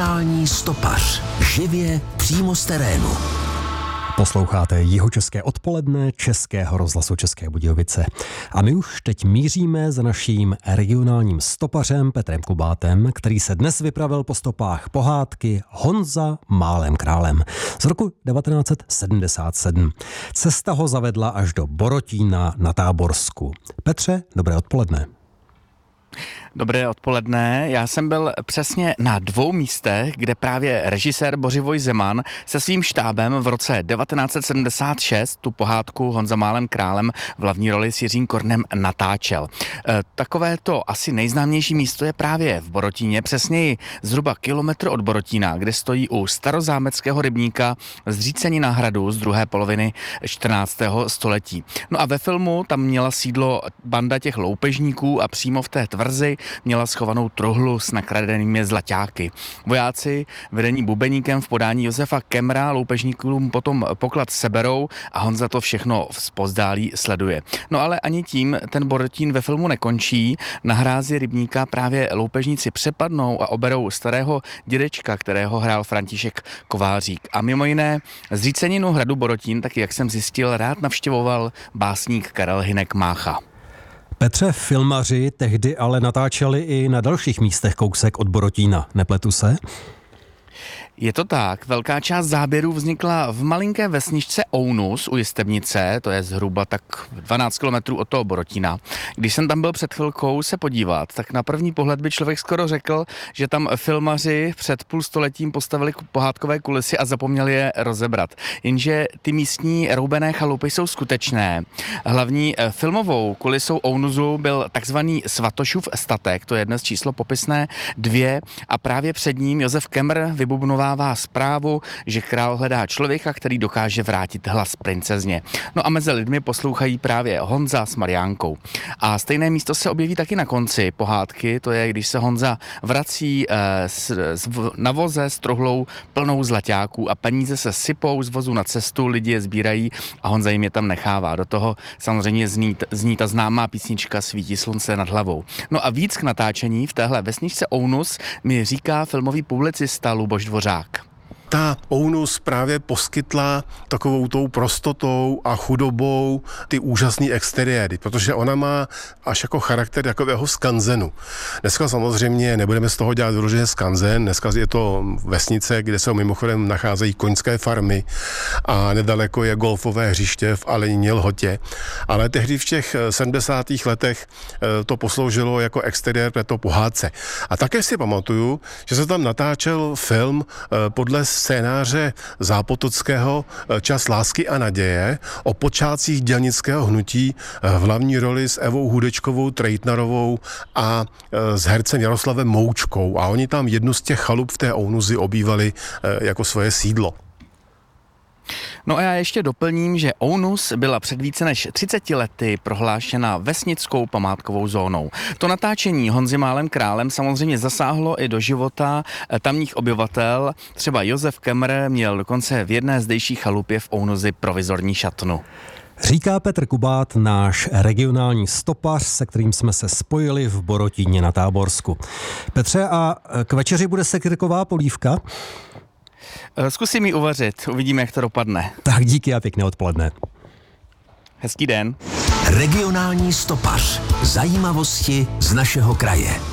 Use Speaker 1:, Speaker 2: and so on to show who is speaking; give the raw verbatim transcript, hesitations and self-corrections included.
Speaker 1: Regionální stopař. Živě přímo z terénu.
Speaker 2: Posloucháte Jihočeské odpoledne Českého rozhlasu České Budějovice. A my už teď míříme za naším regionálním stopařem Petrem Kubátem, který se dnes vypravil po stopách pohádky Honza málem králem z roku devatenáct set sedmdesát sedm. Cesta ho zavedla až do Borotína na Táborsku. Petře, dobré odpoledne.
Speaker 3: Dobré odpoledne. Já jsem byl přesně na dvou místech, kde právě režisér Bořivoj Zeman se svým štábem v roce devatenáct set sedmdesát šest tu pohádku Honza málem králem v hlavní roli s Jiřím Kornem natáčel. E, takové to asi nejznámější místo je právě v Borotíně, přesněji zhruba kilometr od Borotína, kde stojí u starozámeckého rybníka zřícenina hradu z druhé poloviny čtrnáctého století. No a ve filmu tam měla sídlo banda těch loupežníků a přímo v té tvrzi měla schovanou truhlu s nakradenými zlaťáky. Vojáci, vedení bubeníkem v podání Josefa Kemra, loupežníkům potom poklad seberou a Honza to všechno zpozdálí sleduje. No ale ani tím ten Borotín ve filmu nekončí. Na hrázi rybníka právě loupežníci přepadnou a oberou starého dědečka, kterého hrál František Kovářík. A mimo jiné zříceninu hradu Borotín, taky jak jsem zjistil, rád navštěvoval básník Karel Hynek Mácha.
Speaker 2: Petře, filmaři tehdy ale natáčeli i na dalších místech kousek od Borotína. Nepletu se?
Speaker 3: Je to tak. Velká část záběrů vznikla v malinké vesničce Ounus u Jistebnice, to je zhruba tak dvanáct kilometrů od toho Borotína. Když jsem tam byl před chvilkou se podívat, tak na první pohled by člověk skoro řekl, že tam filmaři před půl stoletím postavili pohádkové kulisy a zapomněli je rozebrat. Jenže ty místní roubené chalupy jsou skutečné. Hlavní filmovou kulisou Ounusu byl takzvaný Svatošův statek, to je dnes číslo popisné dvě a právě před ním Josef Kemr vybubnová zprávu, že král hledá člověka, který dokáže vrátit hlas princezně. No a mezi lidmi poslouchají právě Honza s Mariánkou. A stejné místo se objeví taky na konci pohádky, to je, když se Honza vrací eh, s, s, na voze s truhlou plnou zlaťáků a peníze se sypou z vozu na cestu, lidi je sbírají a Honza jim je tam nechává. Do toho samozřejmě zní, zní ta známá písnička Svítí slunce nad hlavou. No a víc k natáčení v téhle vesničce Ounus mi říká filmový publicista Luboš Dvořák.
Speaker 4: Ta Ounus právě poskytla takovou tou prostotou a chudobou ty úžasný exteriéry, protože ona má až jako charakter takového skanzenu. Dneska samozřejmě nebudeme z toho dělat vyloženě skanzen, dneska je to vesnice, kde se mimochodem nacházejí koňské farmy a nedaleko je golfové hřiště v Alení Lhotě, ale tehdy v těch sedmdesátých letech to posloužilo jako exteriér této pohádce. A také si pamatuju, že se tam natáčel film podle scénáře Zápotockého Čas lásky a naděje o počátcích dělnického hnutí v hlavní roli s Evou Hudečkovou Trejtnarovou a s hercem Jaroslavem Moučkou. A oni tam jednu z těch chalup v té Ounuzi obývali jako svoje sídlo.
Speaker 3: No a já ještě doplním, že Ounus byla před více než třiceti lety prohlášena vesnickou památkovou zónou. To natáčení Honzy málem králem samozřejmě zasáhlo i do života tamních obyvatel. Třeba Josef Kemr měl dokonce v jedné zdejší chalupě v Ounuzi provizorní šatnu.
Speaker 2: Říká Petr Kubát, náš regionální stopař, se kterým jsme se spojili v Borotíně na Táborsku. Petře, a k večeři bude sekrková polívka?
Speaker 3: Zkusím ji uvařit, uvidíme, jak to dopadne.
Speaker 2: Tak díky a pěkné odpoledne.
Speaker 3: Hezký den.
Speaker 1: Regionální stopař. Zajímavosti z našeho kraje.